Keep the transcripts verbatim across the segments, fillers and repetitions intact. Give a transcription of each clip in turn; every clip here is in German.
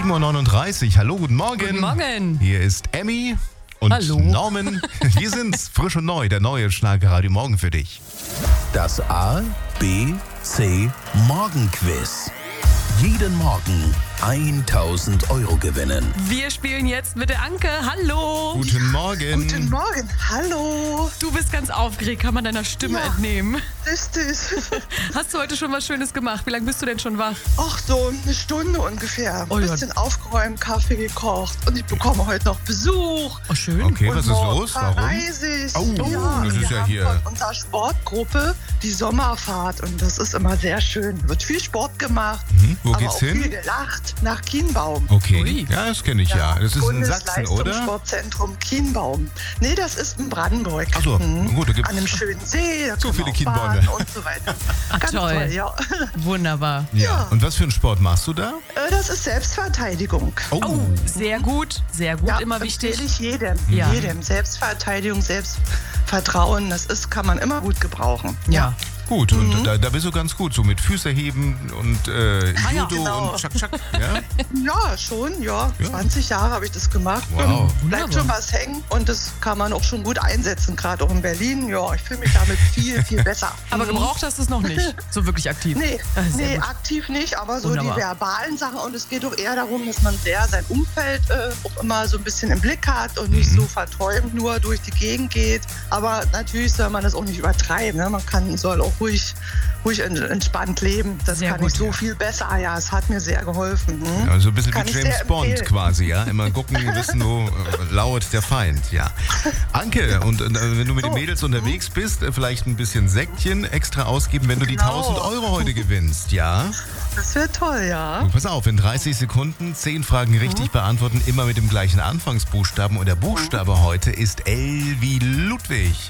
sieben Uhr neununddreißig. Hallo, guten Morgen. Guten Morgen. Hier ist Emmy und Hallo. Norman. Wir sind's, frisch und neu, der neue Schlagerradio Morgen für dich. Das A, B, C Morgenquiz. Jeden Morgen tausend Euro gewinnen. Wir spielen jetzt mit der Anke. Hallo. Guten Morgen. Guten Morgen, hallo. Du bist ganz aufgeregt, kann man deiner Stimme Ja. entnehmen. Richtig. Hast du heute schon was Schönes gemacht? Wie lange bist du denn schon wach? Ach, so eine Stunde ungefähr. Oh Ein ja. bisschen aufgeräumt, Kaffee gekocht und ich bekomme heute noch Besuch. Oh, schön. Okay, und was ist morgen los? Warum? verreise ich. Oh, das ist wir ja haben hier- von unserer Sportgruppe die Sommerfahrt und das ist immer sehr schön. Wird viel Sport gemacht, Mhm. Wo aber geht's auch hin? viel gelacht nach Kienbaum. Okay, Ui. ja, das kenne ich ja. Das ist in Sachsen, oder? Bundesleistungssportzentrum Kienbaum. Nee, das ist in Brandenburg. Ach so, Mhm. gut, da gibt's An einem schönen See. Da so können wir viele auch Kienbäume. baden und so weiter. Ach, Ganz toll. toll, ja. Wunderbar. Ja. Ja. Und was für einen Sport machst du da? Äh, Das ist Selbstverteidigung. Oh, Oh, sehr gut. Sehr gut, Ja, immer wichtig. empfehle ich jedem. Ja. Jedem. Selbstverteidigung, Selbstvertrauen, das ist, kann man immer gut gebrauchen. Ja. gut. Und da, da bist du ganz gut. So mit Füße heben und äh, Ah, ja, Judo genau. und Chak Chak. Ja? Ja, schon, ja. Ja. zwanzig Jahre habe ich das gemacht. Wow. Und bleibt schon was hängen und das kann man auch schon gut einsetzen, gerade auch in Berlin. Ja, ich fühle mich damit viel, viel besser. Aber gebraucht hast du es noch nicht. So wirklich aktiv. Nee, Ah, sehr nee gut. aktiv nicht, aber so Wunderbar. die verbalen Sachen. Und es geht doch eher darum, dass man sehr sein Umfeld äh, auch immer so ein bisschen im Blick hat und nicht so verträumt nur durch die Gegend geht. Aber natürlich soll man das auch nicht übertreiben. Ne? Man kann, soll auch ruhig, ruhig en- entspannt leben. Das Sehr kann gut, ich so ja. viel besser. Ja, es hat mir sehr geholfen. Hm? Also ein bisschen Kann wie ich James sehr Bond empfehlen. quasi, ja? Immer gucken, wissen, wo äh, lauert der Feind, ja. Anke, und äh, wenn du mit den So. Mädels unterwegs bist, äh, vielleicht ein bisschen Säckchen extra ausgeben, wenn du die Genau. tausend Euro heute gewinnst, ja? Das wäre toll, ja. Und pass auf, in dreißig Sekunden zehn Fragen richtig beantworten, immer mit dem gleichen Anfangsbuchstaben. Und der Buchstabe heute ist L wie Ludwig.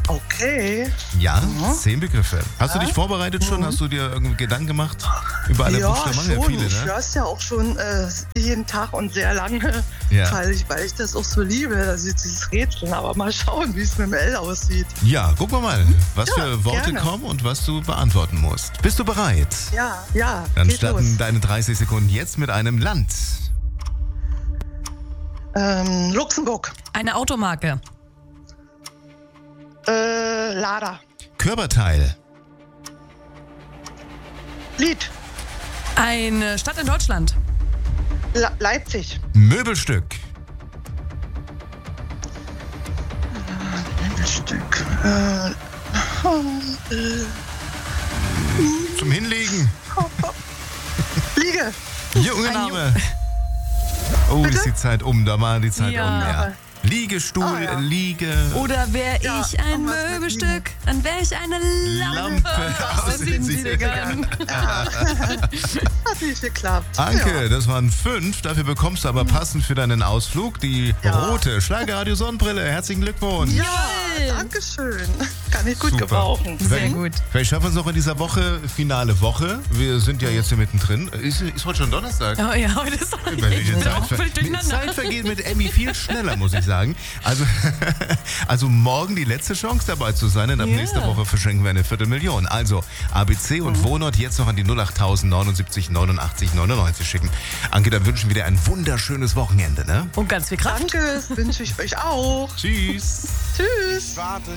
Okay. Ja, zehn Begriffe. Hast du dich vorbereitet schon? Hast du dir irgendwie Gedanken gemacht über alle Ja, Buchstaben? schon. Ja, viele, Ich ne? höre es ja auch schon äh, jeden Tag und sehr lange, Ja. weil, ich, weil ich das auch so liebe, das ist dieses Rätseln. Aber mal schauen, wie es mit dem L aussieht. Ja, gucken wir mal, was Ja, für Worte gerne. kommen und was du beantworten musst. Bist du bereit? Ja, ja, Dann geht starten los. deine dreißig Sekunden jetzt mit einem Land. Ähm, Luxemburg, Eine Automarke. äh, Lada, Körperteil. Lied, Eine Stadt in Deutschland. Le Leipzig, Möbelstück. ein Stück, äh, äh, Zum Hinlegen. Liege, Junge Name. Oh, ist die Zeit um. Da war die Zeit Ja. um. Ja. Liegestuhl, Ah, ja. Liege. Oder wäre Ja, ich ein irgendwas mit Möbelstück, dann wäre ich eine Lampe, Lampe aus den siebzigern. hat nicht geklappt. Anke, Ja. das waren fünf. Dafür bekommst du aber passend für deinen Ausflug die Ja. rote Schlagerradio Sonnenbrille. Herzlichen Glückwunsch. Ja, Jawohl. danke schön. Kann ich gut Super. gebrauchen. Sehr Vielleicht- gut. Vielleicht schaffen wir es noch in dieser Woche, finale Woche. Wir sind ja jetzt hier mittendrin. Ist, ist heute schon Donnerstag? Oh ja, heute ist Über die ich bin auch Zeit, ver völlig die durcheinander. Zeit vergeht mit Emmy viel schneller, muss ich sagen. Also, also morgen die letzte Chance dabei zu sein, denn ab Ja. nächster Woche verschenken wir eine Viertelmillion. Also A B C und Wohnort jetzt noch an die null acht neunundsiebzig neunundachtzig neunundneunzig schicken. Anke, dann wünschen wir dir ein wunderschönes Wochenende, ne? Und ganz viel Kraft. Danke, das wünsche ich euch auch. Tschüss. Tschüss. Warte